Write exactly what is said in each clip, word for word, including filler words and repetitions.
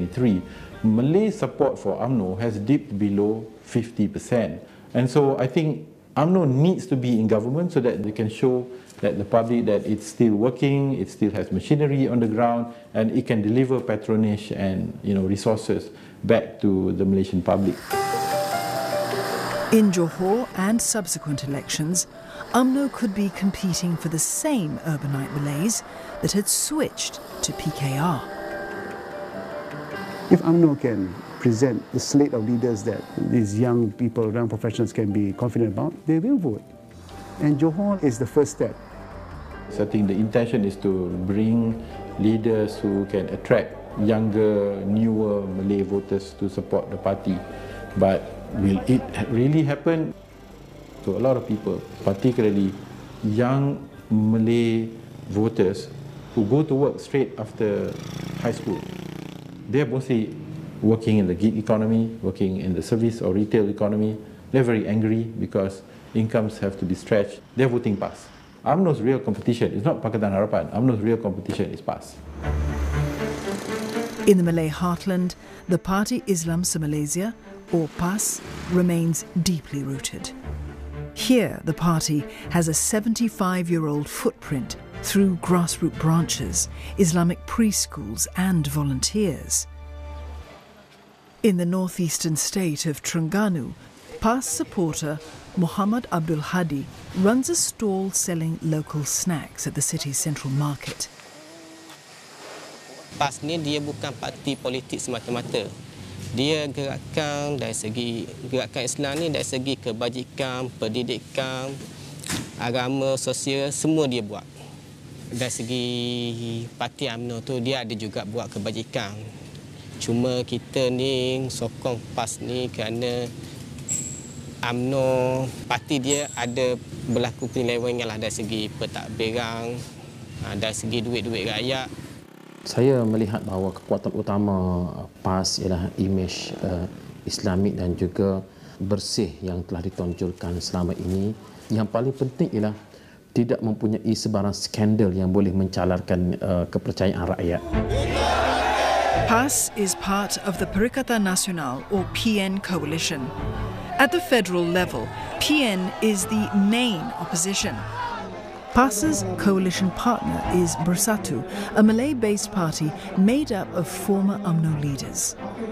twenty-three, Malay support for U M N O has dipped below fifty percent. And so I think U M N O needs to be in government so that they can show that the public that it's still working, it still has machinery on the ground, and it can deliver patronage and you know resources back to the Malaysian public. In Johor and subsequent elections, U M N O could be competing for the same urbanite Malays that had switched to P K R. If U M N O can present the slate of leaders that these young people, young professionals can be confident about, they will vote. And Johor is the first step. So I think the intention is to bring leaders who can attract younger, newer Malay voters to support the party. But will it really happen? So a lot of people, particularly young Malay voters who go to work straight after high school, they're mostly working in the gig economy, working in the service or retail economy. They're very angry because incomes have to be stretched. They're voting PAS. U M N O's real competition is not Pakatan Harapan. U M N O's real competition is PAS. In the Malay heartland, the Parti Islam Se-Malaysia, or PAS, remains deeply rooted. Here, the party has a seventy-five-year-old footprint through grassroots branches, Islamic preschools and volunteers. In the northeastern state of Terengganu, PAS supporter Muhammad Abdul Hadi runs a stall selling local snacks at the city's central market. PAS ni dia bukan parti politik semata-mata. Dia gerakan dari segi gerakan Islam ni dari segi kebajikan, pendidikan, agama, sosial, semua dia buat. Dari segi parti U M N O tu dia ada juga buat kebajikan. Cuma kita ni sokong PAS ni kerana U M N O parti dia ada berlaku penyelewengan lah dari segi pentadbiran, dari segi duit-duit rakyat. Saya melihat bahawa kekuatan utama PAS ialah imej uh, Islamik dan juga bersih yang telah ditonjolkan selama ini. Yang paling penting ialah tidak mempunyai sebarang skandal yang boleh mencalarkan uh, kepercayaan rakyat. PAS is part of the Perikatan Nasional or P N coalition. At the federal level, P N is the main opposition. PAS's coalition partner is Bersatu, a Malay-based party made up of former U M N O leaders.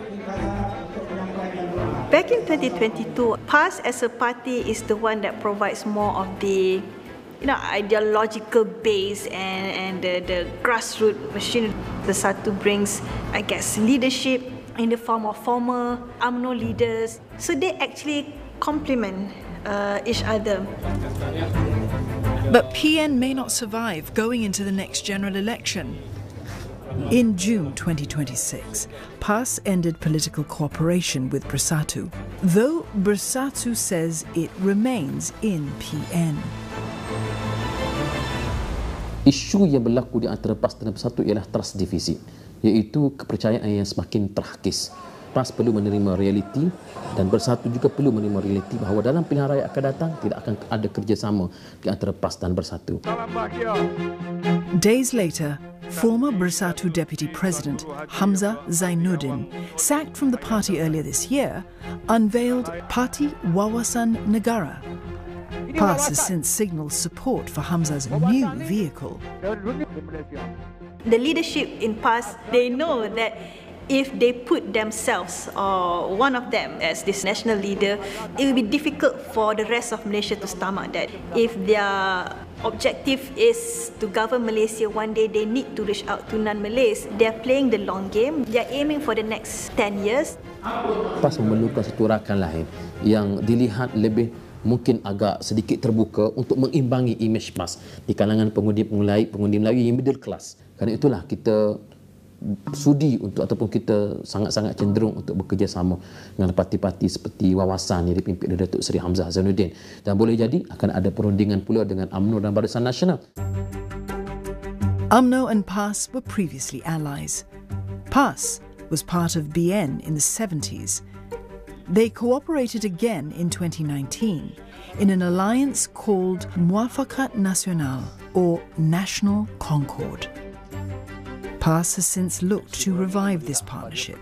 Back in twenty twenty-two, PAS as a party is the one that provides more of the you know, ideological base and, and the, the grassroots machine. Bersatu brings, I guess, leadership in the form of former U M N O leaders. So they actually complement uh, each other. But P N may not survive going into the next general election. In June twenty twenty-six, PAS ended political cooperation with Bersatu, though Bersatu says it remains in P N. Isu yang berlaku di antara PAS dan Bersatu ialah trust deficit, iaitu kepercayaan yang semakin terhakis. PAS perlu menerima realiti dan Bersatu juga perlu menerima realiti bahawa dalam pilihan raya akan datang tidak akan ada kerjasama di antara PAS dan Bersatu. Days later, former Bersatu Deputy President Hamzah Zainuddin, sacked from the party earlier this year, unveiled Parti Wawasan Negara. PAS has since signalled support for Hamzah's new vehicle. The leadership in PAS, they know that if they put themselves or one of them as this national leader, it will be difficult for the rest of Malaysia to stomach that. If their objective is to govern Malaysia one day, they need to reach out to non-Malays. They are playing the long game. They are aiming for the next ten years. PAS memerlukan satu rakan lain yang dilihat lebih mungkin agak sedikit terbuka untuk mengimbangi imej PAS di kalangan pengundi-pengundi pengundi Melayu yang middle class. Kerana itulah kita sudi untuk ataupun kita sangat-sangat cenderung untuk bekerjasama dengan parti-parti seperti Wawasan yang dipimpin oleh Datuk Seri Hamzah Zainuddin, dan boleh jadi akan ada perundingan pula dengan U M N O dan Barisan Nasional. U M N O and PAS were previously allies. PAS was part of B N in the seventies. They cooperated again in twenty nineteen in an alliance called Muafakat Nasional, or National Concord. PAS has since looked to revive this partnership,